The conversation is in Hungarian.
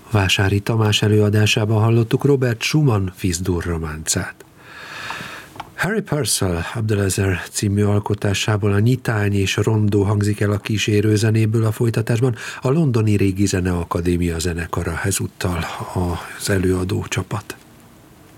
Vásári Tamás előadásában hallottuk Robert Schumann Fis-dur románcát. Harry Purcell Abdelazer című alkotásából a nyitány és a rondó hangzik el a kísérő zenéből, a folytatásban a londoni Régi Zeneakadémia zenekara, ezúttal az előadó csapat.